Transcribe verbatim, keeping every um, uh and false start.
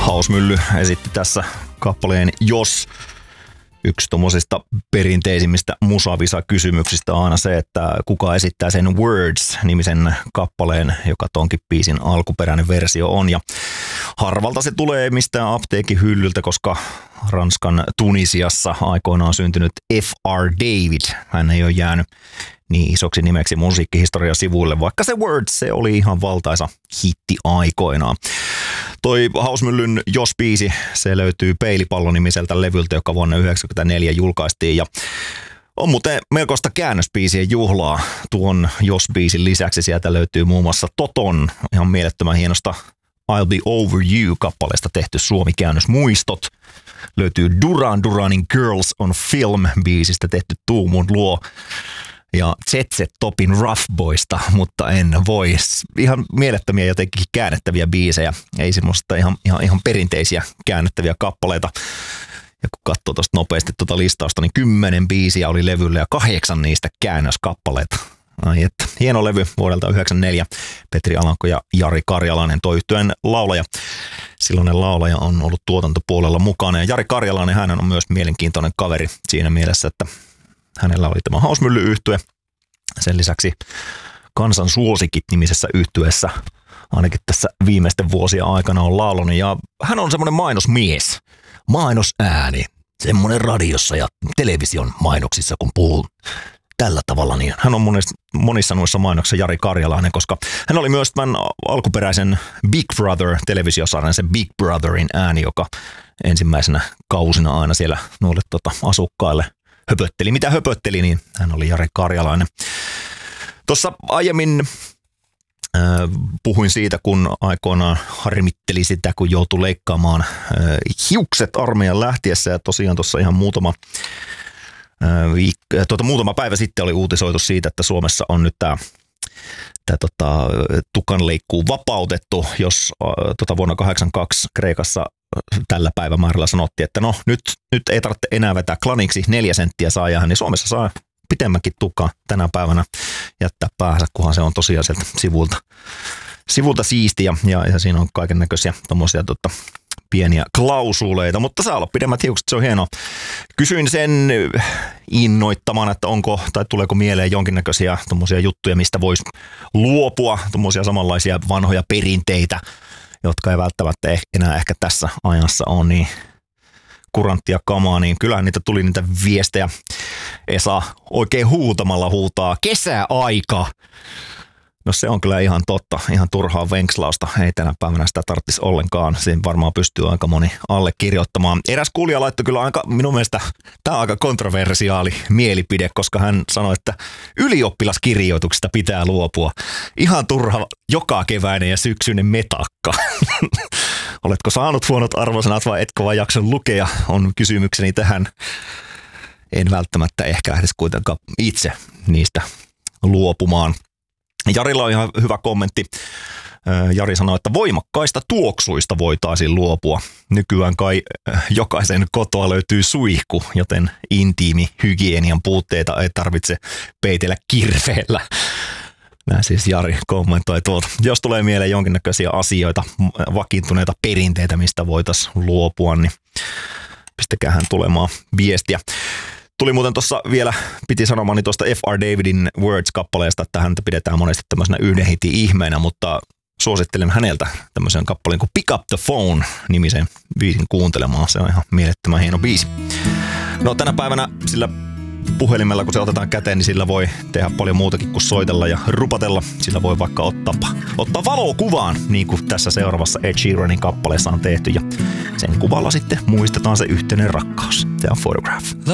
Hausmylly esitti tässä kappaleen Jos. Yksi tommosista perinteisimmistä musavisa-kysymyksistä on aina se, että kuka esittää sen Words-nimisen kappaleen, joka tonkin biisin alkuperäinen versio on. Ja harvalta se tulee mistään apteekin hyllyltä, koska Ranskan Tunisiassa aikoinaan syntynyt F R David, hän ei ole jäänyt niin isoksi nimeksi musiikkihistorian sivuille, vaikka se Words, se oli ihan valtaisa hitti aikoinaan. Toi Hausmyllyn Jos-biisi, se löytyy Peilipallo-nimiseltä levyltä, joka vuonna yhdeksänkymmentäneljä julkaistiin ja on muuten melkoista käännösbiisien juhlaa tuon Jos-biisin lisäksi. Sieltä löytyy muun muassa Toton ihan mielettömän hienosta I'll Be Over You-kappaleesta tehty suomikäännös Muistot. Löytyy Duran Duranin Girls on Film-biisistä tehty Tuumun luo. Ja Zetset Topin Rough Boysta, mutta en voi. Ihan mielettömiä jotenkin käännettäviä biisejä. Ei semmoista ihan, ihan, ihan perinteisiä käännettäviä kappaleita. Ja kun katsoo tuosta nopeasti tuota listausta, niin kymmenen biisiä oli levyllä ja kahdeksan niistä käännöskappaleita. Ai että, hieno levy vuodelta yhdeksänkymmentäneljä. Petri Alanko ja Jari Karjalainen, toi yhtyeen laulaja. Silloinen laulaja on ollut tuotantopuolella mukana. Ja Jari Karjalainen, hän on myös mielenkiintoinen kaveri siinä mielessä, että hänellä oli tämä Hausmylly-yhtye. Sen lisäksi Kansan suosikit -nimisessä yhtyeessä ainakin tässä viimeisten vuosien aikana on laulanut. Ja hän on semmoinen mainosmies, mainosääni, semmoinen radiossa ja television mainoksissa, kun puhuu tällä tavalla. Niin hän on monissa, monissa noissa mainoksissa Jari Karjalainen, koska hän oli myös tämän alkuperäisen Big Brother-televisiosarjan, se Big Brotherin ääni, joka ensimmäisenä kausina aina siellä noille tota, asukkaille höpötteli. Mitä höpötteli, niin hän oli Jari Karjalainen. Tuossa aiemmin äh, puhuin siitä, kun aikoinaan harmitteli sitä, kun joutui leikkaamaan äh, hiukset armeijan lähtiessä. Ja tosiaan tuossa ihan muutama, äh, viik- äh, tuota, muutama päivä sitten oli uutisoitu siitä, että Suomessa on nyt tämä Tämä tota, tukanleikkuu vapautettu, jos äh, tota, vuonna kahdeksankymmentäkaksi Kreikassa äh, tällä päivämäärällä sanottiin, että no nyt, nyt ei tarvitse enää vetää klaniksi, neljä senttiä saa jäädä, niin Suomessa saa pitemmänkin tukaa tänä päivänä jättää päänsä, kunhan se on tosiaan sieltä sivulta, sivulta siisti ja, ja, ja siinä on kaiken näköisiä tommosia tota, pieniä klausuleita, mutta saa olla pidemmät hiukset, se on hienoa. Kysyin sen innoittamana, että onko tai tuleeko mieleen jonkinnäköisiä tommosia juttuja, mistä voisi luopua, tommosia samanlaisia vanhoja perinteitä, jotka ei välttämättä enää ehkä tässä ajassa ole niin kuranttia kamaa, niin kyllähän niitä tuli niitä viestejä. Esa oikein huutamalla huutaa, kesäaika! No se on kyllä ihan totta, ihan turhaa venkslausta, ei tänä päivänä sitä tarvitsisi ollenkaan, siinä varmaan pystyy aika moni allekirjoittamaan. Eräs kuulija laittoi kyllä aika, minun mielestä tämä on aika kontroversiaali mielipide, koska hän sanoi, että ylioppilaskirjoituksista pitää luopua. Ihan turha joka keväinen ja syksyinen metakka. Oletko saanut huonot arvosanat vai etkö vaan jaksanut lukea, on kysymykseni tähän. En välttämättä ehkä lähtisi kuitenkaan itse niistä luopumaan. Jarilla on ihan hyvä kommentti. Jari sanoi, että voimakkaista tuoksuista voitaisiin luopua. Nykyään kai jokaisen kotoa löytyy suihku, joten intiimi hygienian puutteita ei tarvitse peitellä kirveellä. Näin siis Jari kommentoi tuolta. Jos tulee mieleen jonkinnäköisiä asioita, vakiintuneita perinteitä, mistä voitaisiin luopua, niin pistäkäähän tulemaan viestiä. Tuli muuten tuossa vielä, piti sanomani tuosta F R Davidin Words-kappaleesta, että häntä pidetään monesti tämmöisenä yhden hitin ihmeenä, mutta suosittelen häneltä tämmöisen kappaleen kuin Pick Up the Phone-nimisen biisin kuuntelemaan. Se on ihan mielettömän hieno biisi. No tänä päivänä sillä puhelimella, kun se otetaan käteen, niin sillä voi tehdä paljon muutakin kuin soitella ja rupatella. Sillä voi vaikka ottaa, ottaa valokuvaan, niin kuin tässä seuraavassa Ed Sheeranin kappaleessa on tehty. Ja sen kuvalla sitten muistetaan se yhteinen rakkaus. Tämä on Photograph.